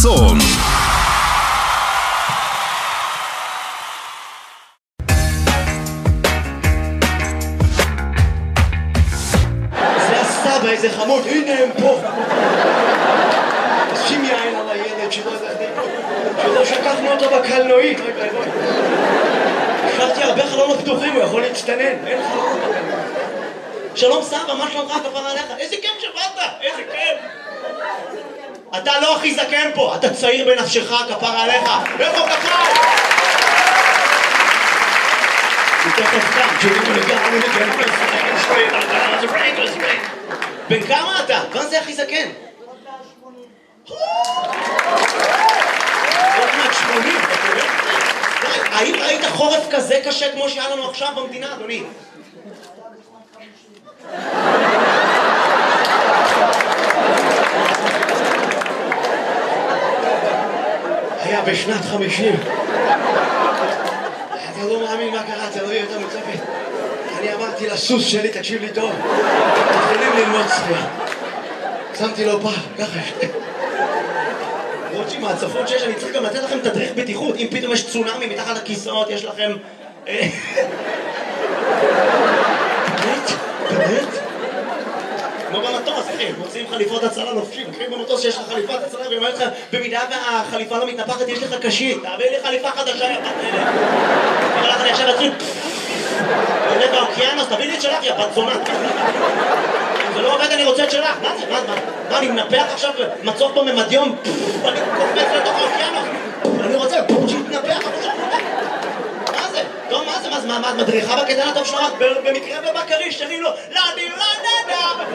חסון. זה הסבא, איזה חמוד, הנה הם פה. שים יין על הילד שלא שקחנו אותו בקלנועית. השארתי הרבה חלונות פתוחים, הוא יכול להצטנן, אין חלונות בקלנועית. שלום סבא, מה שלומך, כפרה עליך? איזה כיף שבאת, איזה כיף. אתה לא הכי זקן פה, אתה צעיר בנפשך, כפרה עליך. איפה כפרה? תכף כאן, בן כמה אתה? מה זה הכי זקן? עוד מעט 80, האם ראית חורף כזה קשה כמו שהיה לנו עכשיו במדינה, אדוני? היה בשנת 50. אתה לא מאמין מה קרה, אתה לא יותר מצפת. אני אמרתי לסוס שלי, תקשיב לי טוב, יכולים ללמוד צפייה. שמתי לו פעם, ככה למרות שעם ההצפות שיש, אני צריך גם לתת לכם תדריך בטיחות. אם פתאום יש צונאמי מתחת לכיסאות, יש לכם... באמת? כמו במטוס, אחי, מוצאים חליפות הצלה לובשים. אחי, במטוס שיש לך חליפת הצלה, והיא אומרת לך, במידה והחליפה לא מתנפחת, יש לך קשית. תעביר לי חליפה חדשה, יא בת אלה. אני הולך, אני עכשיו עצוב. תודה באוקיינוס, תביא לי את שלך, יא בת זונה. אם זה לא עובד, אני רוצה את שלך. מה זה? מה, אני מנפח עכשיו מצוף בממדיום? אני קופץ לתוך האוקיינוס. אני רוצה שיתנפח, מה זה? טוב, מה זה? מה, את מדריכה בקטן הטוב שלך? במקרה ובקריש, שרים לו, לדי, לדדה.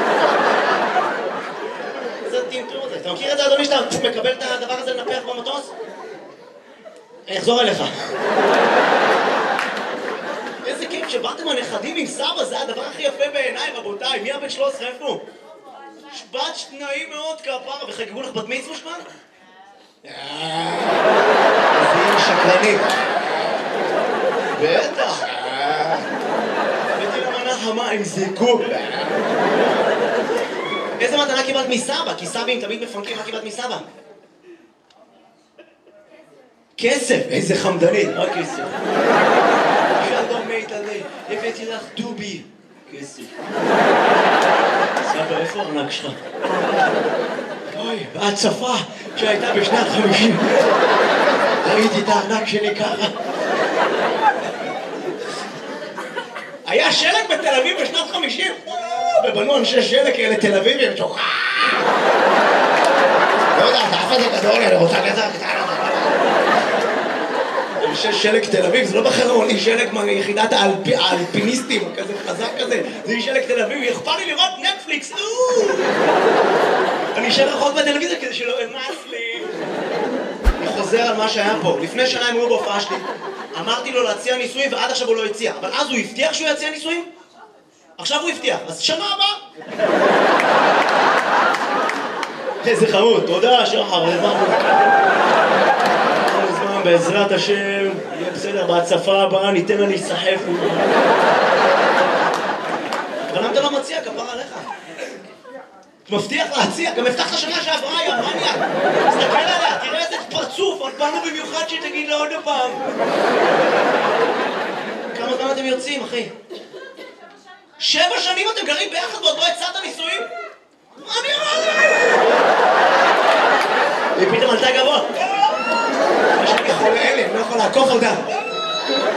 זה טינטור הזה. אתה מכיר את זה, אדוני, שאתה מקבל את הדבר הזה לנפח במטוס? אני אחזור אליך. איזה כיף שבאתם הנכדים עם סבא, זה הדבר הכי יפה בעיניי, רבותיי. מי הבן 13? איפה? בת שניים מאוד כפרה, וחגגו לך בת מצווה שמן? איזה שקרנית. בטח. הבאתי למנה חמה עם זיקוק. איזה מתנה קיבלת מסבא? כי סבים תמיד מפנקים, מה קיבלת מסבא? כסף, איזה חמדנית, רק כסף. שלום מיטלי, הבאתי לך דובי. כסף. סבא, איפה הארנק שלך? אוי, בהצפה שהייתה בשנת 50. ראיתי את הארנק שלי ככה. היה שלג בתל אביב בשנת 50? ובנו אנשי שלג כאלה תל אביבים, שוכח. לא יודע, אתה אף הזה גדול, אני רוצה גזר קטנה. אנשי שלג תל אביב, זה לא בחרון, שלג מיחידת האלפיניסטים, כזה חזק כזה, זה שלג תל אביב, אכפר לי לראות נטפליקס, אני אשאר רחוק בטלוויזיה כדי שלא אמס לי. אני חוזר על מה שהיה פה, לפני שנה הם היו בהופעה שלי, אמרתי לו להציע ניסויים ועד עכשיו הוא לא הציע, אבל אז הוא הבטיח שהוא יציע ניסויים? עכשיו הוא הבטיח, אז שנה הבאה. איזה חמוד, תודה שחר, בעזרת השם, יהיה בסדר, בהצפה הבאה ניתן לה להיסחף. אבל למה אתה לא מציע, כפרה עליך? מבטיח להציע, גם הבטחת שנה שעברה, יא מניאק. תסתכל עליה, תראה איזה פרצוף, באנו במיוחד שתגיד לה עוד פעם. כמה זמן אתם יוצאים, אחי? 7 שנים אתם גרים ביחד ועוד לא הצעת נישואים? מה אני אמרתי? היא פתאום עלתה גבוה. יש לי חולה אלה, אני לא יכול לעקוף אותה.